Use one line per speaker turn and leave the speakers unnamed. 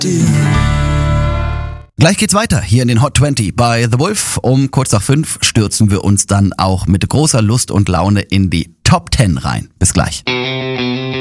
Gleich geht's weiter hier in den Hot 20 bei The Wolf. Um kurz nach 5 stürzen wir uns dann auch mit großer Lust und Laune in die Top 10 rein. Bis gleich.